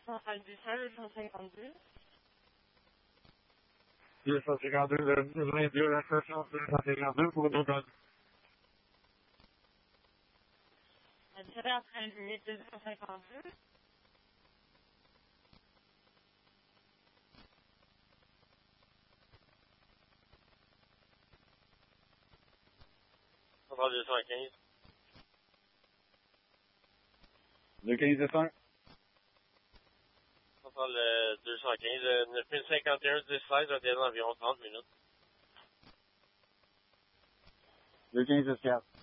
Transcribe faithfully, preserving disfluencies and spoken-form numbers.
centrale du sol, deux cent cinquante-deux. deux cent cinquante-deux, le vingt-deux, la station deux cent cinquante-deux pour deux code. À dix-sept heures treize minutes, deux cent cinquante-deux. Centrale deux cent quinze. deux quinze cinq. Centrale euh, deux cent quinze, euh, neuf mille cinquante et un, dix seize, à environ trente minutes. deux quinze quatre.